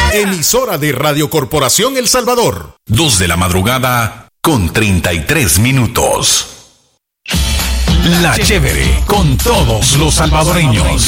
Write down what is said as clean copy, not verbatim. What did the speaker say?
Emisora de Radio Corporación El Salvador. 2 de la madrugada con 33 minutos. La Chévere con todos los salvadoreños.